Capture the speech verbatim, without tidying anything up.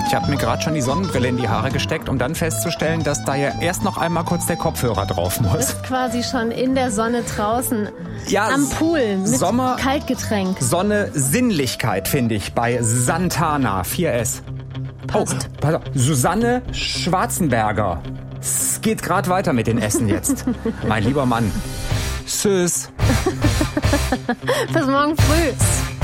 Ich habe mir gerade schon die Sonnenbrille in die Haare gesteckt, um dann festzustellen, dass da ja erst noch einmal kurz der Kopfhörer drauf Du muss. bist quasi schon in der Sonne draußen, Ja, am Pool mit Sommer, Kaltgetränk. Sonne, Sinnlichkeit, finde ich, bei Santana vier S. Passt. Oh, pass auf. Susanne Schwarzenberger. Es geht gerade weiter mit den Essen jetzt. Mein lieber Mann. Tschüss. Bis morgen früh.